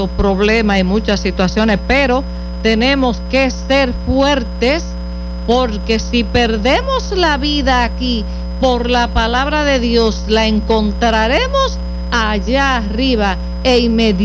problemas y muchas situaciones, pero tenemos que ser fuertes, porque si perdemos la vida aquí, por la palabra de Dios la encontraremos allá arriba e inmediatamente